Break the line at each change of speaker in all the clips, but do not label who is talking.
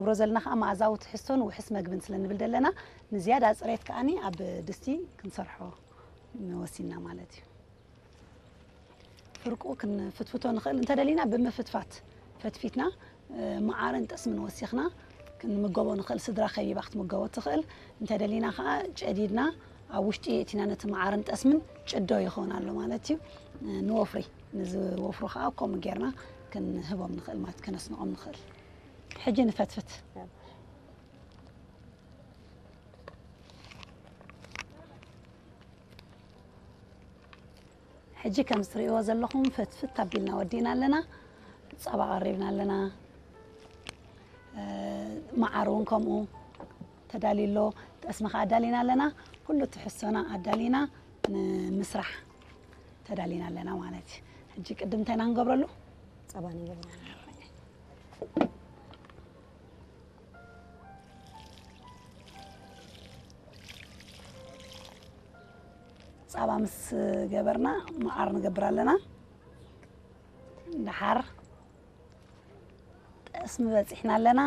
ورزلنا خا معزاو تحسون وحس مقبن سلن بلدلنا نزيادة أصريت كأني أب دستي كنصرحه نوسينا مالتي فرقو كن فتفتو نخل انت دلينا بمفتفات فتفيتنا معارن تقسم نوسيخنا كن مقبو نخل صدرا خيبي بخت مقبو تخل انت دلينا خا جديدنا وشتي تينا نت معارن تقسم جدو يخون على مالتي نوفري نز وفرو خا قوم غيرنا كن هبم نخل مات كنسنقم نخل حجي نفتفت حجي كم سريو زلهم فتفت تبيلنا ودينا لنا صبا قريبنا لنا معارونكم تداليلو تسمخ عدالينا لنا كله تحسنا عدالينا مسرح تدالينا لنا مالتي حجي قدمتنا نقبرلو
صبا نقبرلو
صابا مس جبرنا معار نقبر لنا نحر اسم بس إحنا لنا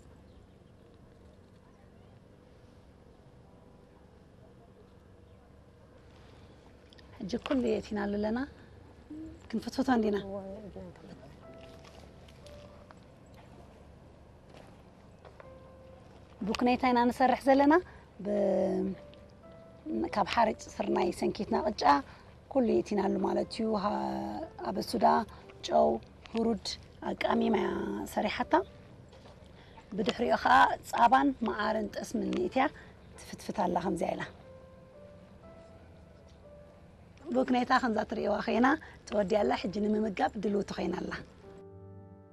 حج كل يتنا لنا كن فتفت عندنا بوكنيتين أنا سرح زلنا ب كاب حارج صرنا يسنكيتنا قجع كل يتنا له مالتيو ها أبسودا جو هرود أقامي مع صريحتا بدحري أخا صعبان معارنت اسم النيتيا تفتفت الله خمزة إله بوكنيتا خنزات ريوا خينا تودي الله حجني ممجاب دلو تخينا الله